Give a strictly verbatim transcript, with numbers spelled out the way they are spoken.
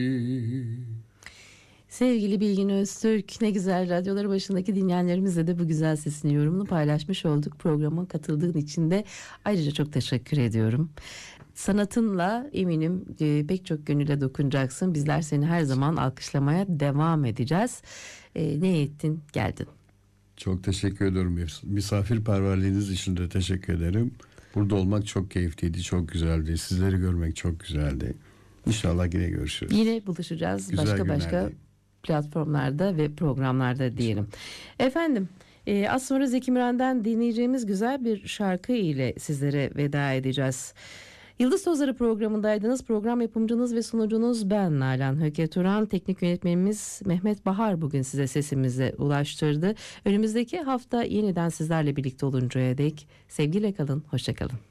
Sevgili Bilgin Öztürk, ne güzel, radyoları başındaki dinleyenlerimizle de bu güzel sesini, yorumunu paylaşmış olduk. Programa katıldığın için de ayrıca çok teşekkür ediyorum. Sanatınla eminim e, pek çok gönüle dokunacaksın. Bizler seni her zaman alkışlamaya devam edeceğiz. E, ne ettin, geldin. Çok teşekkür ediyorum. Misafirperverliğiniz için de teşekkür ederim. Burada olmak çok keyifliydi, çok güzeldi. Sizleri görmek çok güzeldi. İnşallah yine görüşürüz. Yine buluşacağız. Güzel başka günlerde. başka platformlarda ve programlarda diyelim. Efendim, e, az sonra Zeki Müren'den dinleyeceğimiz güzel bir şarkı ile sizlere veda edeceğiz. Yıldız Tozları programındaydınız. Program yapımcınız ve sunucunuz ben Nalan Höke Turan. Teknik yönetmenimiz Mehmet Bahar bugün size sesimizi ulaştırdı. Önümüzdeki hafta yeniden sizlerle birlikte oluncaya dek sevgiyle kalın, hoşça kalın.